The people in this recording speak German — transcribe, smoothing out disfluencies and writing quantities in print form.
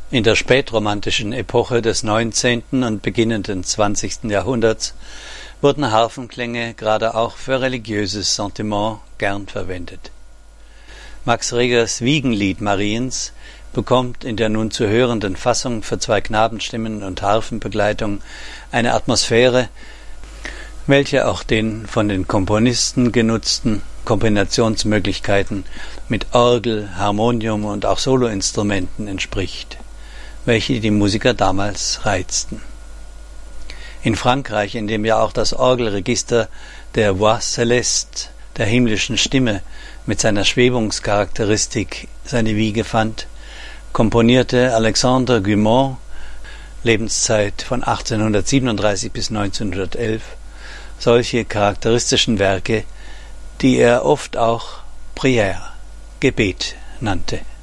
In der spätromantischen Epoche des 19. und beginnenden 20. Jahrhunderts wurden Harfenklänge gerade auch für religiöses Sentiment gern verwendet. Max Regers Wiegenlied Mariens bekommt in der nun zu hörenden Fassung für 2 Knabenstimmen und Harfenbegleitung eine Atmosphäre, welche auch den von den Komponisten genutzten Kombinationsmöglichkeiten mit Orgel, Harmonium und auch Soloinstrumenten entspricht, welche die Musiker damals reizten. In Frankreich, in dem ja auch das Orgelregister der Voix céleste, der himmlischen Stimme, mit seiner Schwebungscharakteristik seine Wiege fand, komponierte Alexandre Guilmant, Lebenszeit von 1837 bis 1911, solche charakteristischen Werke, die er oft auch Prière, Gebet nannte.